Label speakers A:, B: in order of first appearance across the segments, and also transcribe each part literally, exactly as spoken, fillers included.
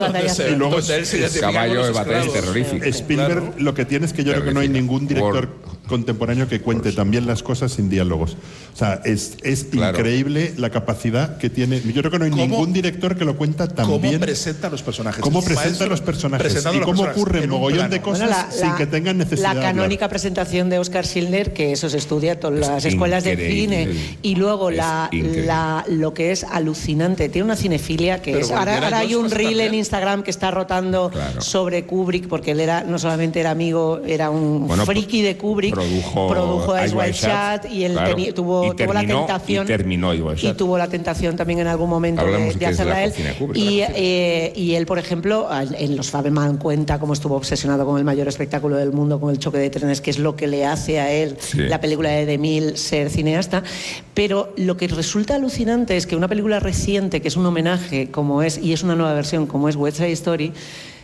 A: Y luego
B: es caballo de batalla terrorífico.
A: Spielberg, claro. Lo que tiene es que yo creo que no hay ningún director War. contemporáneo que cuente Wars. también las cosas sin diálogos. O sea, es, es claro. increíble la capacidad que tiene. Yo creo que no hay ningún director que lo cuenta tan
C: ¿Cómo
A: bien.
C: ¿Cómo presenta los personajes?
A: ¿Cómo presenta los personajes? Y cómo ocurre un mogollón de cosas bueno, la, sin
D: la,
A: que tengan necesidad.
D: La canónica presentación de Oscar Schindler, que eso se estudia en todas las es escuelas de cine. Y luego la, la, lo que es alucinante. Tiene una cinefilia que Pero es. Ahora, ahora hay un reel en Instagram que está rotando claro. sobre Kubrick, porque él era no solamente era amigo, era un bueno, friki de Kubrick.
B: Produjo,
D: produjo Ice White Shot y él claro. teni, tuvo, y terminó, tuvo la tentación.
B: Y terminó
D: Y tuvo la tentación también en algún momento de, de hacerla de él. Kubrick, y, eh, y él, por ejemplo, en Los Fabelman cuenta cómo estuvo obsesionado con el mayor espectáculo del mundo, con el choque de trenes, que es lo que le hace a él sí. la película de DeMille ser cineasta. Pero lo que resulta alucinante es que una película reciente, que es un homenaje, como es, y es una nueva versión, como es West Side Story,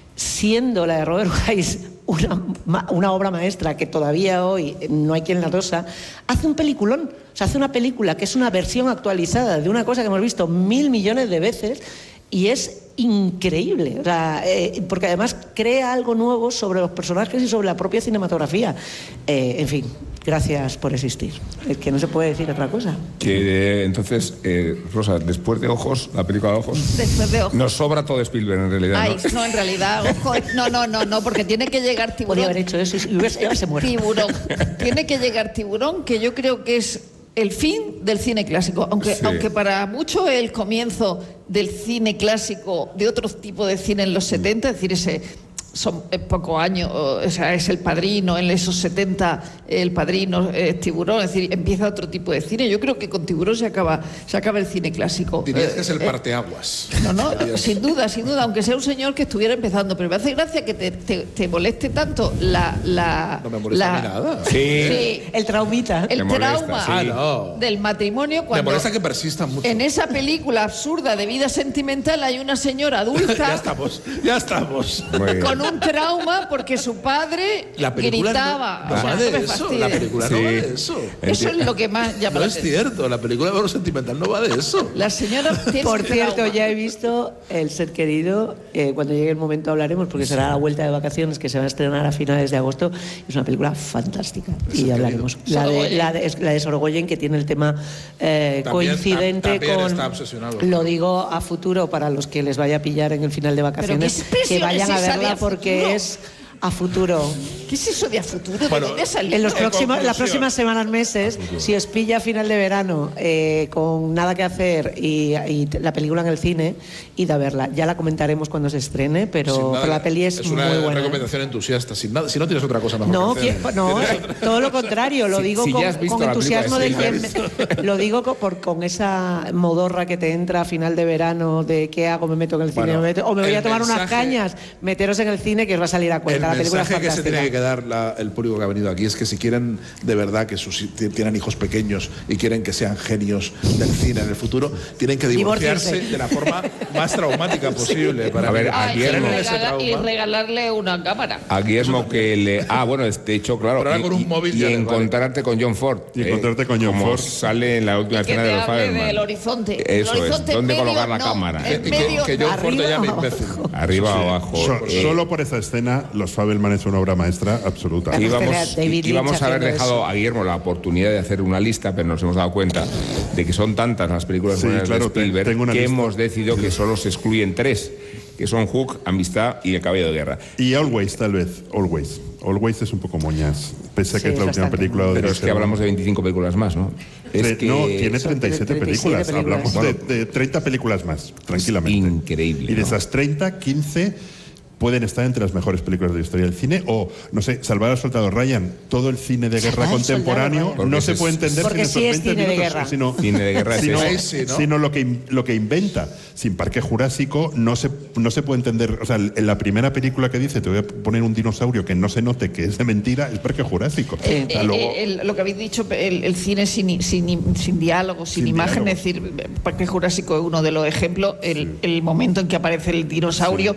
D: siendo la de Robert Wise una, una obra maestra que todavía hoy no hay quien la tosa, hace un peliculón. O sea, hace una película que es una versión actualizada de una cosa que hemos visto mil millones de veces y es increíble. O sea, eh, porque además crea algo nuevo sobre los personajes y sobre la propia cinematografía. Eh, en fin, gracias por existir. Es que no se puede decir otra cosa.
B: Que eh, entonces, eh, Rosa, después de Ojos, la película de Ojos,
E: después de Ojos.
B: Nos sobra todo Spielberg en realidad.
E: Ay,
B: ¿no?
E: no, en realidad, Ojos, no, no, no, no, porque tiene que llegar Tiburón.
D: Podría haber hecho eso y hubiese muerto.
E: Tiburón. Tiene que llegar Tiburón, que yo creo que es el fin del cine clásico, aunque, sí. aunque para mucho el comienzo del cine clásico, de otro tipo de cine en los setenta, es decir, ese son pocos años, o sea, es El Padrino, en esos setenta, El Padrino, eh, Tiburón, es decir, empieza otro tipo de cine. Yo creo que con Tiburón se acaba, se acaba el cine clásico.
C: Dirías que es el parteaguas.
E: No, no, sin duda, sin duda, aunque sea un señor que estuviera empezando, pero me hace gracia que te, te, te moleste tanto la... la
C: no me molesta
E: la,
C: a mí nada.
B: Sí.
E: sí.
D: El traumita.
E: El
B: molesta,
E: trauma
B: sí.
C: ah, no.
E: del matrimonio cuando...
C: Me molesta que persistan mucho.
E: En esa película absurda de vida sentimental hay una señora adulta...
C: ya estamos, ya estamos.
E: Con un trauma porque su padre
C: la
E: gritaba.
C: No, no
E: o sea,
C: va de
E: no
C: eso. La película sí. no va de eso.
E: Eso es lo que más llama
C: no
E: la
C: es
E: atención.
C: cierto, la película de valor sentimental no va de eso.
E: La señora tiene
D: Por cierto,
E: trauma.
D: ya he visto El Ser Querido, eh, cuando llegue el momento hablaremos, porque será la vuelta de vacaciones que se va a estrenar a finales de agosto. Es una película fantástica y hablaremos. La de, la, de, la de Sorogoyen, que tiene el tema eh,
C: también,
D: coincidente
C: también
D: con...
C: Está obsesionado.
D: Lo digo a futuro para los que les vaya a pillar en el final de vacaciones, que vayan a verla porque es... A futuro.
E: ¿Qué es eso de a futuro? ¿De
C: bueno,
E: dónde ha salido?
D: En los próximos, las próximas semanas, meses, si os pilla a final de verano eh, con nada que hacer y, y la película en el cine, id a verla. Ya la comentaremos cuando se estrene, pero,
C: nada,
D: pero la peli es,
C: es
D: muy
C: una
D: buena.
C: recomendación entusiasta. Sin nada, si no tienes otra cosa mejor
D: no,
C: que hacer.
D: Que, no, todo lo contrario. Lo
B: si,
D: digo
B: si
D: con, con entusiasmo de
B: que
D: lo digo con, por, con esa modorra que te entra a final de verano de qué hago, me meto en el cine,
C: bueno,
D: me meto, o me voy a tomar
C: mensaje,
D: unas cañas, meteros en el cine que os va a salir a cuenta.
C: El
D: la película
C: mensaje
D: es
C: que se tiene que dar la, el público que ha venido aquí es que si quieren de verdad que sus, tienen hijos pequeños y quieren que sean genios del cine en el futuro, tienen que divorciarse
D: Divorciarse.
C: de la forma más traumática posible. Sí. Para
B: a ver, a
E: Ay,
B: Guillermo,
E: y, regala, y regalarle una cámara.
B: A Guillermo que le... Ah, bueno, de hecho, claro.
C: Pero ahora
B: y,
C: con un móvil
B: y,
C: ya
B: y
C: le
B: encontrarte con John Ford.
A: Y encontrarte con John
B: como
A: Ford.
B: sale en la última escena de los Fabelman.
E: Del horizonte.
B: Eso
E: el horizonte
B: es. ¿Dónde
E: medio,
B: colocar la
E: no,
B: cámara?
E: En
C: que,
E: medio,
C: que John Ford te
D: arriba
C: llame
D: o
C: imbécil.
B: Arriba o abajo.
A: So,
B: eh,
A: solo por esa escena, Los Fabelman es una obra maestra absoluta.
B: Íbamos,
D: David
B: íbamos
D: Lynch
B: a haber
D: haciendo
B: dejado
D: eso.
B: a Guillermo la oportunidad de hacer una lista, pero nos hemos dado cuenta de que son tantas las películas
A: Sí,
B: buenas
A: claro,
B: de Spielberg
A: tengo una
B: que
A: lista.
B: hemos decidido que solo se excluyen tres, que son Hook, Amistad y El Caballo de Guerra.
A: Y Always, tal vez. Always. Always es un poco moñas. Pese a que
D: Sí,
A: es la
D: es
A: última
D: bastante.
A: película de
B: Pero es que hablamos de veinticinco películas más, ¿no? Es
A: Tre-
B: que
A: no, tiene
D: son
A: treinta y siete
D: treinta y siete
A: películas.
D: películas.
A: Hablamos
B: Bueno,
A: de, de treinta películas más, tranquilamente.
B: increíble,
A: Y de
B: ¿no?
A: esas treinta, quince pueden estar entre las mejores películas de la historia del cine. O, no sé, Salvar al Soldado Ryan. Todo el cine de guerra
D: Salvar al
A: contemporáneo
D: Soldado
B: Ryan.
A: no se
B: Porque
A: puede
B: es-
A: entender
D: porque
A: sin
D: sí
A: esos
D: es
A: veinte
D: cine de
A: minutos,
D: guerra.
A: Sino,
B: Cine de guerra es
A: sino,
B: ese.
C: Sí, ¿no?
A: sino lo, que, in- lo que inventa. Sin Parque Jurásico no se, no se puede entender. O sea, en la primera película que dice, te voy a poner un dinosaurio que no se note que es de mentira, es Parque Jurásico.
E: Eh,
A: O sea,
E: eh,
A: luego-
E: el- lo que habéis dicho, el, el cine sin, sin, sin diálogo, sin,
A: Sin
E: imagen,
A: diálogo.
E: es decir, Parque Jurásico es uno de los ejemplos, el,
A: Sí.
E: el momento en que aparece el dinosaurio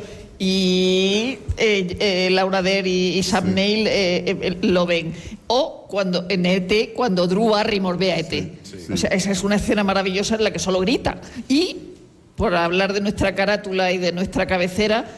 E: y eh, eh, Laura Dern y, y Sam Neill eh, eh, lo ven. O cuando en E T, cuando Drew Barrymore ve a E T.
A: Sí, sí.
E: O sea, esa es una escena maravillosa en la que solo grita. Y por hablar de nuestra carátula y de nuestra cabecera,